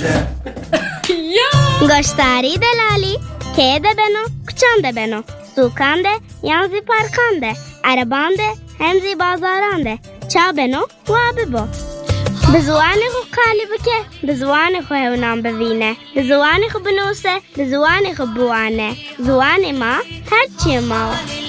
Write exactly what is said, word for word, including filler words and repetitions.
گشتاری دلالی که ده بنو کچانده بنو سوکانده یانزی پارکانده عربانده همزی بازارانده چا بنو و ببو به زوانی خو کالی بکه به زوانی خو هونام ببینه به زوانی خو بنوسه به زوانی خو بوانه زوانی ما هرچی ما